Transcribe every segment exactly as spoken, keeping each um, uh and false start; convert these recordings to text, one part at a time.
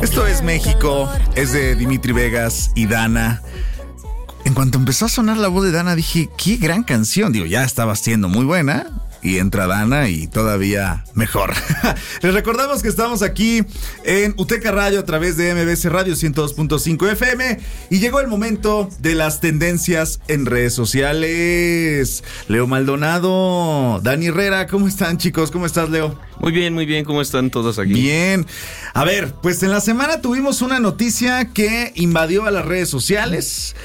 Esto es México, es de Dimitri Vegas y Dana. En cuanto empezó a sonar la voz de Dana dije, qué gran canción. Digo, ya estaba siendo muy buena. Y entra Dana y todavía mejor. Les recordamos que estamos aquí en Uteca Radio a través de M B C Radio ciento dos punto cinco F M. Y llegó el momento de las tendencias en redes sociales. Leo Maldonado, Dani Herrera, ¿cómo están, chicos? ¿Cómo estás, Leo? Muy bien, muy bien. ¿Cómo están todos aquí? Bien. A ver, pues en la semana tuvimos una noticia que invadió a las redes sociales.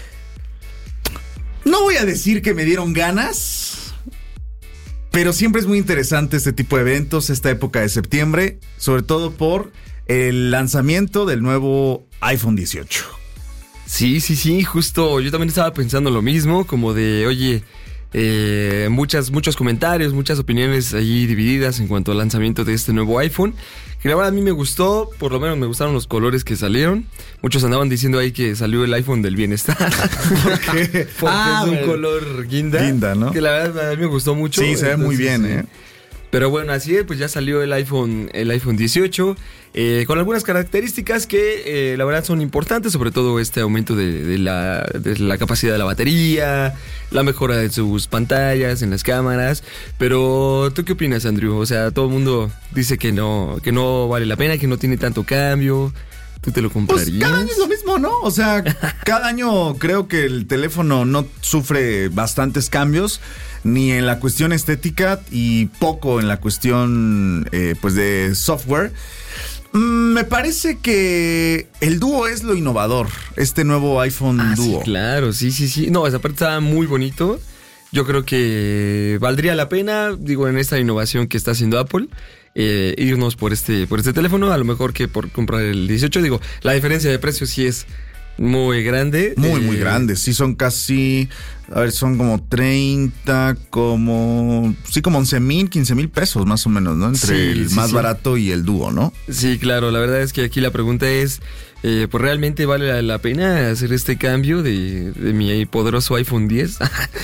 No voy a decir que me dieron ganas, pero siempre es muy interesante este tipo de eventos, esta época de septiembre, sobre todo por el lanzamiento del nuevo iPhone dieciocho. Sí, sí, sí, justo yo también estaba pensando lo mismo, como de, oye, eh, muchas, muchos comentarios, muchas opiniones ahí divididas en cuanto al lanzamiento de este nuevo iPhone, que la verdad a mí me gustó, por lo menos me gustaron los colores que salieron. Muchos andaban diciendo ahí que salió el iPhone del bienestar. ¿Por qué? Porque ah, es un color guinda. Guinda, ¿no? Que la verdad a mí me gustó mucho. Sí, se ve muy bien, ¿eh? Pero bueno, así es, pues ya salió el iPhone, el iPhone dieciocho, eh, con algunas características que eh, la verdad son importantes, sobre todo este aumento de, de, la, de la capacidad de la batería, la mejora de sus pantallas, en las cámaras. Pero, ¿tú qué opinas, Andrew? O sea, todo el mundo dice que no, que no vale la pena, que no tiene tanto cambio. ¿Tú te lo comprarías? Pues cada año es lo mismo, ¿no? O sea, cada año creo que el teléfono no sufre bastantes cambios, ni en la cuestión estética y poco en la cuestión eh, pues de software. Mm, me parece que el Duo es lo innovador, este nuevo iPhone ah, Duo. Sí, claro, sí, sí, sí. No, esa parte estaba muy bonito. Yo creo que valdría la pena, digo, en esta innovación que está haciendo Apple, eh, irnos por este, por este teléfono, a lo mejor que por comprar el dieciocho. Digo, la diferencia de precio sí es muy grande. Muy, eh, muy grande. Sí, son casi, a ver, son como treinta, como, sí, como once mil, quince mil pesos más o menos, ¿no? Entre sí, el sí, más sí. barato y el Duo, ¿no? Sí, claro. La verdad es que aquí la pregunta es, eh, pues, ¿realmente vale la, la pena hacer este cambio de, de mi poderoso iPhone diez?